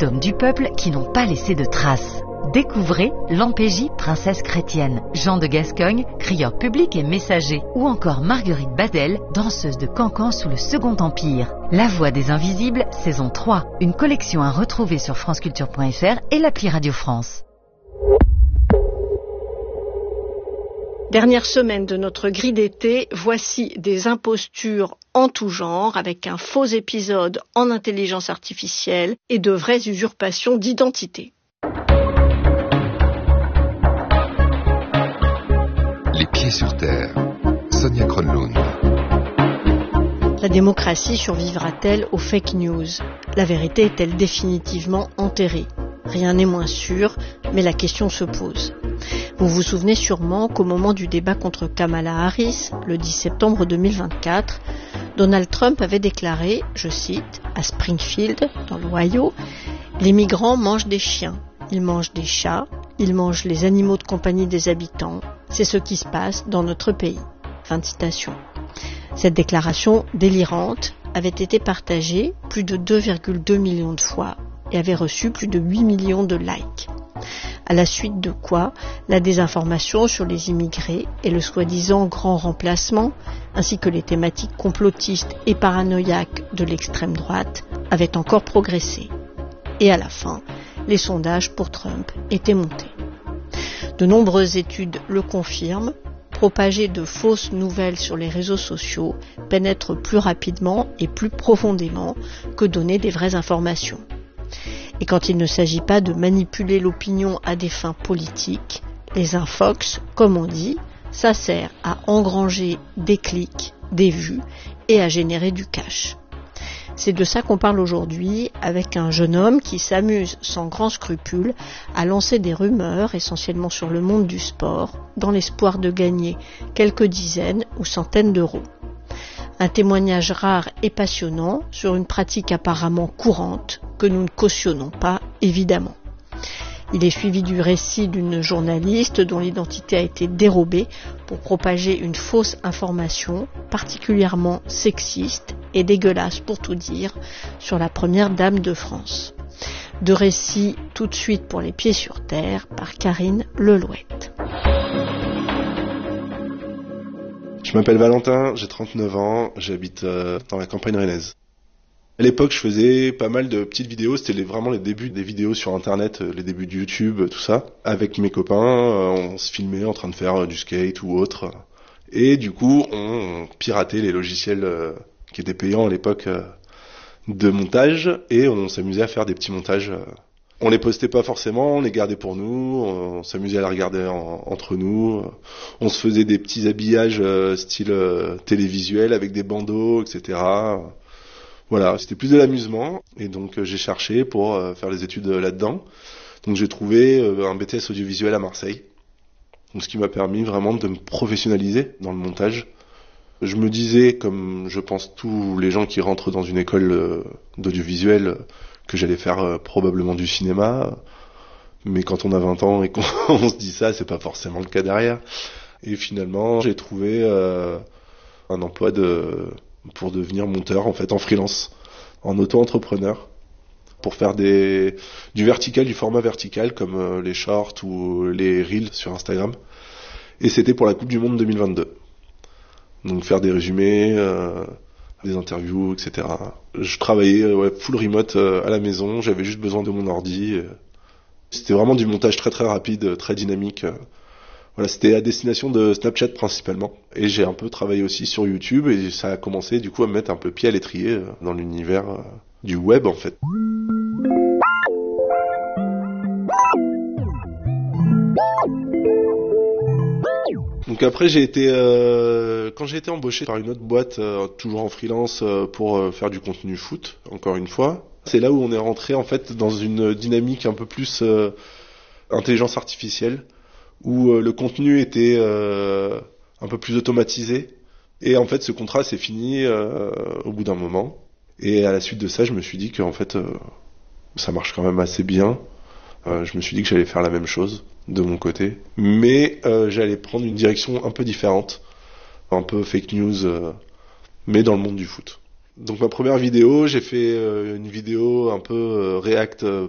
d'hommes du peuple qui n'ont pas laissé de traces. Découvrez Lampégie, princesse chrétienne, Jean de Gascogne, crieur public et messager, ou encore Marguerite Badel, danseuse de cancan sous le Second Empire. La Voix des Invisibles, saison 3, une collection à retrouver sur franceculture.fr et l'appli Radio France. Dernière semaine de notre grille d'été, voici des impostures en tout genre avec un faux épisode en intelligence artificielle et de vraies usurpations d'identité. Les pieds sur terre. Sonia Kronlund. La démocratie survivra-t-elle aux fake news ? La vérité est-elle définitivement enterrée ? Rien n'est moins sûr, mais la question se pose. Vous vous souvenez sûrement qu'au moment du débat contre Kamala Harris, le 10 septembre 2024, Donald Trump avait déclaré, je cite, à Springfield, dans l'Ohio, « Les migrants mangent des chiens, ils mangent des chats, ils mangent les animaux de compagnie des habitants, c'est ce qui se passe dans notre pays. » Fin de citation. Cette déclaration délirante avait été partagée plus de 2,2 millions de fois et avait reçu plus de 8 millions de likes. À la suite de quoi, la désinformation sur les immigrés et le soi-disant grand remplacement, ainsi que les thématiques complotistes et paranoïaques de l'extrême droite, avaient encore progressé. Et à la fin, les sondages pour Trump étaient montés. De nombreuses études le confirment, propager de fausses nouvelles sur les réseaux sociaux pénètre plus rapidement et plus profondément que donner des vraies informations. Et quand il ne s'agit pas de manipuler l'opinion à des fins politiques, les infox, comme on dit, ça sert à engranger des clics, des vues et à générer du cash. C'est de ça qu'on parle aujourd'hui avec un jeune homme qui s'amuse sans grand scrupule à lancer des rumeurs essentiellement sur le monde du sport dans l'espoir de gagner quelques dizaines ou centaines d'euros. Un témoignage rare et passionnant sur une pratique apparemment courante que nous ne cautionnons pas, évidemment. Il est suivi du récit d'une journaliste dont l'identité a été dérobée pour propager une fausse information particulièrement sexiste et dégueulasse pour tout dire sur la première dame de France. Deux récits tout de suite pour les pieds sur terre par Karine Lelouette. Je m'appelle Valentin, j'ai 39 ans, j'habite dans la campagne rennaise. À l'époque, je faisais pas mal de petites vidéos, c'était vraiment les débuts des vidéos sur internet, les débuts de YouTube, tout ça. Avec mes copains, on se filmait en train de faire du skate ou autre. Et du coup, on piratait les logiciels qui étaient payants à l'époque de montage, et on s'amusait à faire des petits montages. On les postait pas forcément, on les gardait pour nous, on s'amusait à les regarder entre nous. On se faisait des petits habillages style télévisuel avec des bandeaux, etc. Voilà, c'était plus de l'amusement, et donc j'ai cherché pour faire les études là-dedans. Donc j'ai trouvé un BTS audiovisuel à Marseille, donc ce qui m'a permis vraiment de me professionnaliser dans le montage. Je me disais, comme je pense tous les gens qui rentrent dans une école d'audiovisuel, que j'allais faire probablement du cinéma, mais quand on a 20 ans et qu'on se dit ça, c'est pas forcément le cas derrière. Et finalement, j'ai trouvé un emploi pour devenir monteur en fait en freelance, en auto-entrepreneur, pour faire du vertical, du format vertical comme les shorts ou les reels sur Instagram. Et c'était pour la Coupe du Monde 2022. Donc faire des résumés, des interviews, etc. Je travaillais full remote à la maison, j'avais juste besoin de mon ordi. C'était vraiment du montage très très rapide, très dynamique. Voilà, c'était à destination de Snapchat principalement. Et j'ai un peu travaillé aussi sur YouTube et ça a commencé du coup à me mettre un peu pied à l'étrier dans l'univers du web en fait. Donc après quand j'ai été embauché par une autre boîte, toujours en freelance, pour faire du contenu foot, encore une fois, c'est là où on est rentré en fait dans une dynamique un peu plus intelligence artificielle, où le contenu était un peu plus automatisé. Et en fait ce contrat s'est fini au bout d'un moment. Et à la suite de ça, je me suis dit qu'en fait ça marche quand même assez bien. Je me suis dit que j'allais faire la même chose de mon côté, mais j'allais prendre une direction un peu différente, un peu fake news, mais dans le monde du foot. Donc ma première vidéo, j'ai fait une vidéo un peu React